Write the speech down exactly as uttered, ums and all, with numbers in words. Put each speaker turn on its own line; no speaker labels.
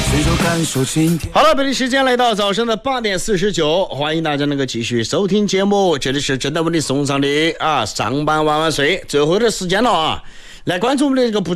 好了，北京时间来到早上的八点四十九，欢迎大家能够继续收听节目，这里是真的为你送上的啊上班万万岁，最后的时间了啊，来关注我们的这个不